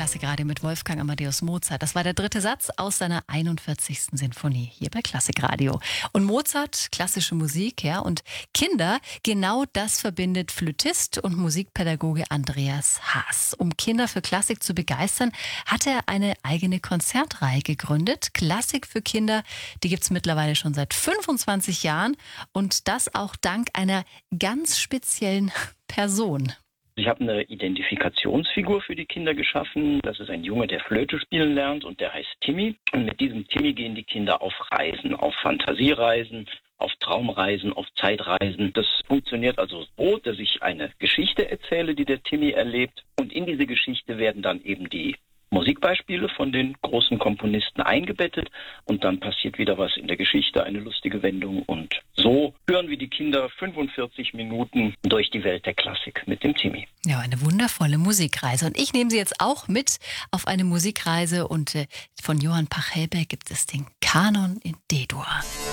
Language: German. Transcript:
Klassikradio mit Wolfgang Amadeus Mozart. Das war der dritte Satz aus seiner 41. Sinfonie hier bei Klassikradio. Und Mozart, klassische Musik, ja, und Kinder, genau das verbindet Flötist und Musikpädagoge Andreas Haas. Um Kinder für Klassik zu begeistern, hat er eine eigene Konzertreihe gegründet. Klassik für Kinder, die gibt es mittlerweile schon seit 25 Jahren und das auch dank einer ganz speziellen Person. Ich habe eine Identifikationsfigur für die Kinder geschaffen. Das ist ein Junge, der Flöte spielen lernt und der heißt Timmy. Und mit diesem Timmy gehen die Kinder auf Reisen, auf Fantasiereisen, auf Traumreisen, auf Zeitreisen. Das funktioniert also so, dass ich eine Geschichte erzähle, die der Timmy erlebt. Und in diese Geschichte werden dann eben die Musikbeispiele von den großen Komponisten eingebettet und dann passiert wieder was in der Geschichte, eine lustige Wendung und so hören wir die Kinder 45 Minuten durch die Welt der Klassik mit dem Timmy. Ja, eine wundervolle Musikreise und ich nehme Sie jetzt auch mit auf eine Musikreise und von Johann Pachelbel gibt es den Kanon in D-Dur.